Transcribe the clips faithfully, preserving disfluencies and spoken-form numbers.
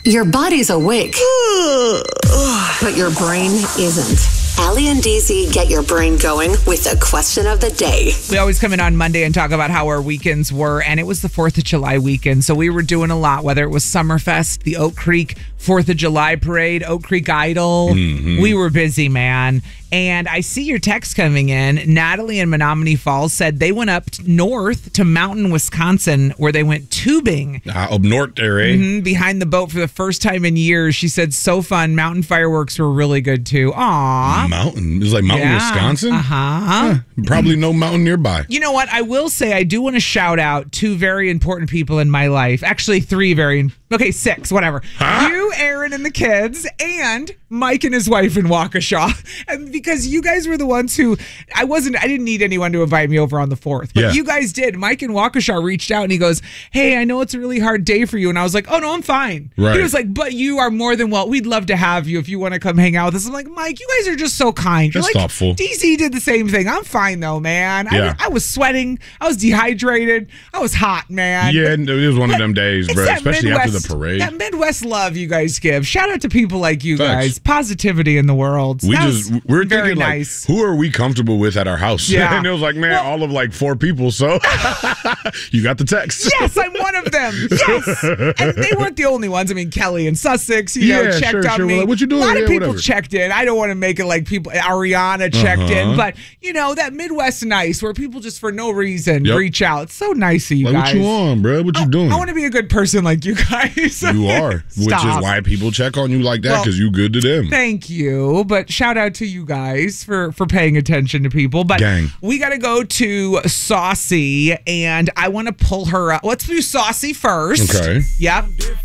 Your body's awake, but your brain isn't. Allie and D Z get your brain going with the question of the day. We always come in on Monday and talk about how our weekends were, and it was the fourth of July weekend, so we were doing a lot, whether it was Summerfest, the Oak Creek fourth of July Parade, Oak Creek Idol. Mm-hmm. We were busy, man. And I see your text coming in. Natalie in Menominee Falls said they went up north to Mountain, Wisconsin, where they went tubing. Uh, up north there, eh? Mm-hmm, behind the boat for the first time in years. She said, so fun. Mountain fireworks were really good, too. Aw. Mountain? It was like Mountain, yeah. Wisconsin? Uh-huh. Huh. Probably no mountain nearby. You know what? I will say I do want to shout out two very important people in my life. Actually, three very... Okay, six, whatever. Huh? You, Aaron, and the kids, and Mike and his wife in Waukesha. And because you guys were the ones who, I wasn't, I didn't need anyone to invite me over on the fourth, but yeah. You guys did. Mike in Waukesha reached out and he goes, hey, I know it's a really hard day for you. And I was like, oh, no, I'm fine. Right. He was like, but you are more than well. We'd love to have you if you want to come hang out with us. I'm like, Mike, you guys are just so kind. You're That's like, thoughtful. D C did the same thing. I'm fine, though, man. Yeah. I, I was sweating. I was dehydrated. I was hot, man. Yeah, but, it was one of them days, bro, especially Midwest, after the parade. That Midwest love you guys give. Shout out to people like you Thanks. guys. Positivity in the world. We that just we're very thinking nice. Like, who are we comfortable with at our house? Yeah. And it was like, man, well, all of like four people. So you got the text. Yes, I'm one of them. Yes, and they weren't the only ones. I mean, Kelly and Sussex, you yeah, know, checked sure, on sure. me. Like, what you doing? A lot yeah, of people whatever. checked in. I don't want to make it like people. Ariana checked uh-huh. in, but you know that Midwest nice where people just for no reason yep. reach out. It's so nice of you like, guys. What you on, bro? What you I, doing? I want to be a good person like you guys. You are, which is why people check on you like that because well, you good to them. Thank you, but shout out to you guys for for paying attention to people. But Gang. We got to go to Saucy, and I want to pull her up. Let's do Saucy first. Okay. Yep.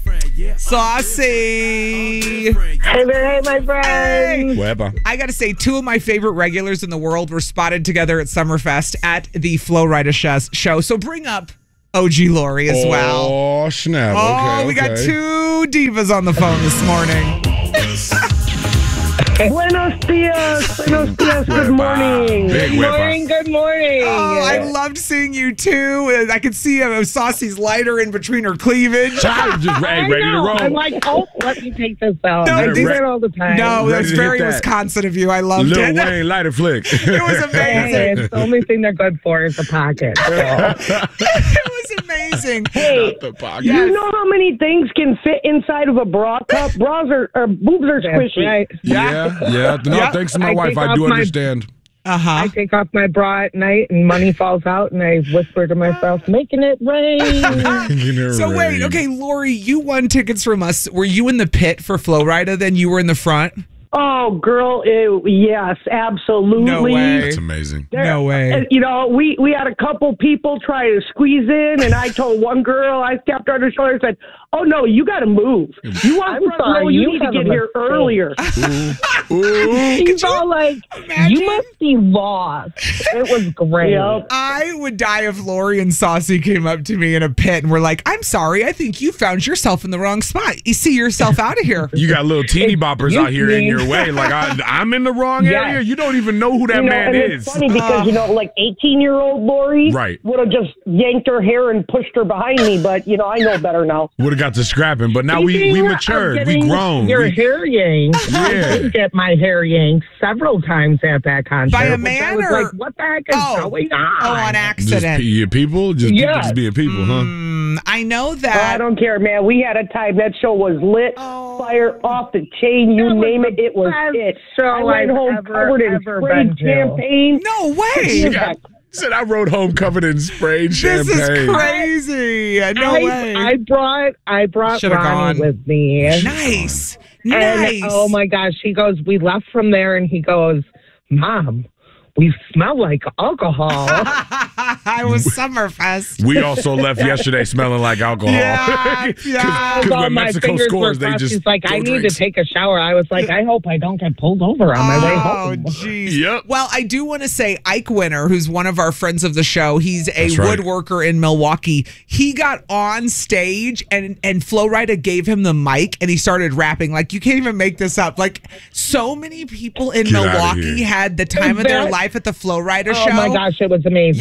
Saucy. Hey there, hey my friend. Hey. I got to say, two of my favorite regulars in the world were spotted together at Summerfest at the Flo Rida show. So bring up O G Lori as oh, well. Oh, snap. Oh, okay, we okay. got two divas on the phone this morning. Buenos dias. Buenos dias. Good morning. Good morning. Good morning. Oh, I loved seeing you too. I could see uh, Saucy's lighter in between her cleavage. I'm just ready, ready to roll. I'm like, oh, let me take this out. No, I do re- that all the time. No, that's Ready to very hit that. Wisconsin of you. I loved Lil it. Wayne lighter flick. It was amazing. Hey, it's the only thing they're good for is the pocket. So. It was amazing. Hey, the pocket. you know how many things can fit inside of a bra cup? Bras are, or boobs are squishy. Right. Yeah, yeah. No, Yeah. thanks to my I wife, take I off do my- understand. Uh-huh. I take off my bra at night and money falls out and I whisper to myself, making it rain. So wait, okay, Lori, you won tickets from us. Were you in the pit for Flo Rida? Then you were in the front? Oh, girl, it, yes, absolutely. No way. That's amazing. There- No way. and, you know, we, we had a couple people try to squeeze in, and I told one girl, I tapped her on her shoulder and said, oh, no, you got to move. You want front row, you, you need to get here earlier. Ooh. Ooh. She's all like, imagine? you must be lost. It was great. Yep. I would die if Lori and Saucy came up to me in a pit and were like, I'm sorry, I think you found yourself in the wrong spot. You see yourself out of here. You got little teeny boppers out here in your way. Like, I, I'm in the wrong Yes. area. You don't even know who that You know, man and is. it's funny because, you know, like eighteen-year-old Lori Right. would have just yanked her hair and pushed her behind me, but, you know, I know better now. Would have got to scrapping, but now we, we Speaking of matured. We getting grown. Your We- hair yanked. Yeah. I did get my hair yanked several times at that concert. By a which man I was or- like, what the heck is Oh. going on? Oh, on Just accident. pe- your people? Just people Yes. just being people, huh? Mm, I know Well, I that. don't care, man. We had a time. That show was lit, Oh. fire off the chain, you That was name the it. It was best it. show I went I've home ever, covered in ever sprayed been to. champagne. No way. She got- said I rode home covered in sprayed This champagne. is crazy. No I, way. I brought I brought Should've Ronnie gone. with me. Nice. And, Nice. oh my gosh, he goes, we left from there and he goes, Mom, we smell like alcohol. I was Summerfest. We also left yesterday smelling like alcohol. Yeah, yeah. Because All when my Mexico fingers scores, were they crossed. just He's like, go I need drinks. to take a shower. I was like, I hope I don't get pulled over on my way Oh, home. jeez. Yep. Well, I do want to say Ike Winter, who's one of our friends of the show, he's a That's right. woodworker in Milwaukee. He got on stage and, and Flo Rida gave him the mic and he started rapping. Like, you can't even make this up. Like, so many people in Get outta Milwaukee here. had the time of their That- life at the Flo Rida Oh show. my gosh, it was amazing. Yes. Should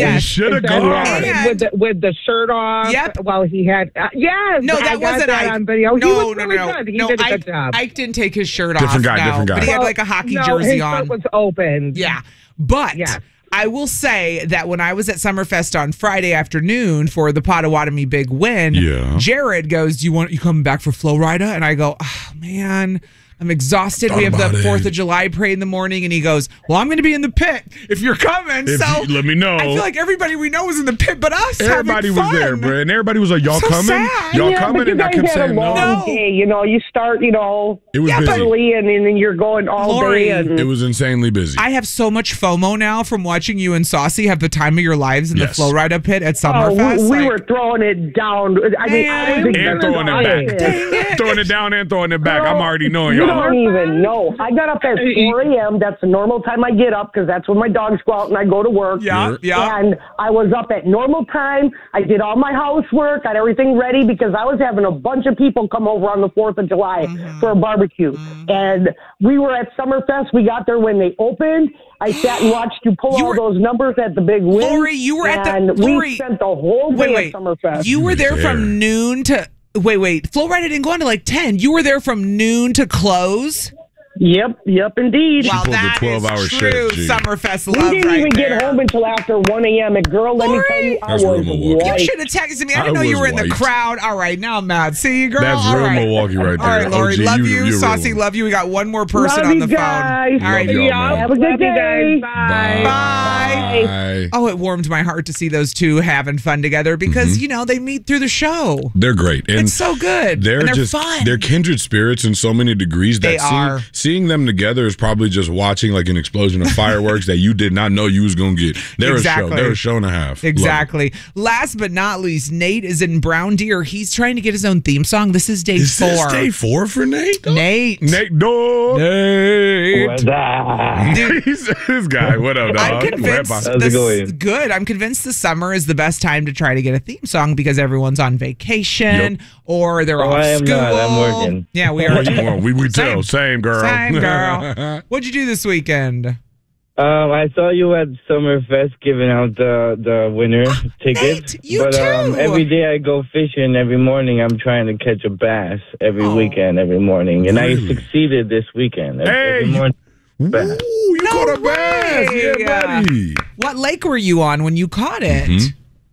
could have gone. And- with the, with the shirt off. Yep. While he had, uh, yes. No, I that got wasn't that Ike. on video. No, he was no, really no, no. good. He no, did a Ike, good job. Ike didn't take his shirt Different off. guy, no, different guy. But he had Well, like a hockey no, jersey his on. shirt was open. Yeah. But Yeah. I will say that when I was at Summerfest on Friday afternoon for the Potawatomi Big Win, Yeah. Jared goes, "Do you want you coming back for Flo Rida?" And I go, "Oh man, I'm exhausted. Thought we have the about it. Fourth of July parade in the morning." And he goes, "Well, I'm going to be in the pit if you're coming." If so you- let me know. I feel like everybody we know was in the pit, but us. Everybody having was there, fun. bro. And everybody was like, y'all So coming? sad. Y'all yeah, coming? but you And I guys kept had a saying long no. No. day. You know, you start, you know, It was Yeah, but- busy. early, and, and then you're going all Lori, day. And It was insanely busy. I have so much FOMO now from watching you and Saucy have the time of your lives in Yes. the Flo Rida pit at oh, Summerfest. we, we like- were throwing it down. I mean, I Man. was and throwing it excited. back. Dang it. Throwing it down and throwing it back. I'm already knowing You y'all. don't even know. I got up at four a.m. That's the normal time I get up because that's when my dogs go out and I go to work. Yeah, yeah. And I was up at normal time. I did all my housework, got everything ready because I was having a bunch of people come over on the fourth of July Mm-hmm. for a barbecue. And we were at Summerfest. We got there when they opened. I sat and watched you pull You all were- those numbers at the big win. Lori, you were at the- and Lori- we spent the whole day Wait, wait. at Summerfest. You were there there. from noon to wait, wait. Flo Rida didn't go on to like ten. You were there from noon to close. Yep, yep, indeed. Wow, pulled the that is twelve-hour true. shift, G. Summerfest We love didn't right even there. get home until after one a.m. And girl, let me Lori. tell you, I That's was real Milwaukee. You white. should have texted me. I didn't I know you was were in the white. crowd. All right, now I'm mad. See you, girl. That's All real right. Milwaukee right there. All right, Lori, O G, love you- you. you're a real Saucy, one. love you. We got one more person Love on you the guys. phone. All right, Love y'all, man. Have a good Love you day. guys. Bye. Bye. Bye. Oh, it warmed my heart to see those two having fun together because, you know, they meet through the show. They're great. And It's so good. They're, And they're just fun. they're kindred spirits in so many degrees that They seeing, are. seeing them together is probably just watching like an explosion of fireworks that you did not know you was gonna get. They're Exactly. a show. They're a show and a half. Love it. Exactly. Last but not least, Nate is in Brown Deer. He's trying to get his own theme song. This is day Is four. this day four for Nate? Nate. Nate dog. Nate. What's up? He's this guy. What up, dog? I'm convinced Grandpa. How's it this, going? good. I'm convinced the summer is the best time to try to get a theme song because everyone's on vacation Yep. or they're Oh, off I am school. not. I'm working. Yeah, we are. Well, we we tell. Same. Same girl. Same girl. What'd you do this weekend? Um, I saw you at Summerfest giving out the the winner tickets. Nate, you but um, too. every day I go fishing. Every morning I'm trying to catch a bass. Every Oh. weekend, every morning, and Really? I succeeded this weekend. Every, Hey, every you- morning. Ooh, bass. you No caught a bass. way. Yeah, buddy. What lake were you on when you caught it? Mhm.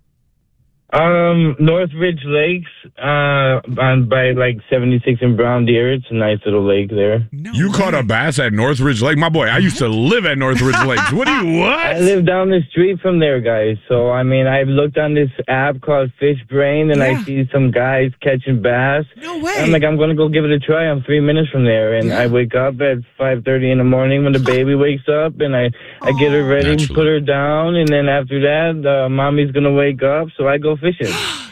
Um, Northridge Lakes, uh, on by like seventy-six in Brown Deer. It's a nice little lake there. No You caught way. a bass at Northridge Lake, my boy. I used to live at Northridge Lakes. What do you what? I live down the street from there, guys. So, I mean, I've looked on this app called Fish Brain, and Yeah. I see some guys catching bass. No way. I'm like, I'm going to go give it a try. I'm three minutes from there. And I wake up at five thirty in the morning when the baby wakes up, and I, I get her ready, Naturally. put her down, and then after that, uh, mommy's going to wake up, so I go fishing.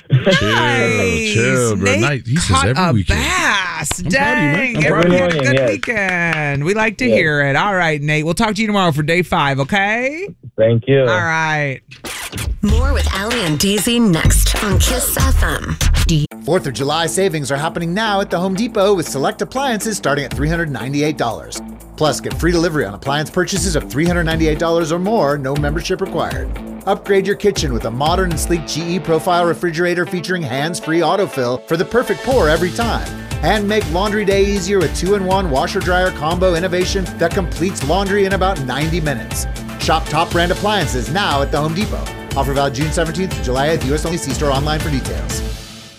Nice. chill, bro. Nate Nice. He says caught every a weekend. bass. I'm proud of you, man. Dang. I'm Everyone proud of had a you. good Yes. weekend. We like to hear it. All right, Nate. We'll talk to you tomorrow for day five, okay? Thank you. All right. More with Ali and D Z next on Kiss F M. fourth of July savings are happening now at the Home Depot with select appliances starting at three hundred ninety-eight dollars. Plus, get free delivery on appliance purchases of three hundred ninety-eight dollars or more, no membership required. Upgrade your kitchen with a modern and sleek G E Profile refrigerator featuring hands-free autofill for the perfect pour every time. And make laundry day easier with two in one washer-dryer combo innovation that completes laundry in about ninety minutes. Shop top brand appliances now at the Home Depot. Offer valid June seventeenth to July eighth, U S only. See store online for details.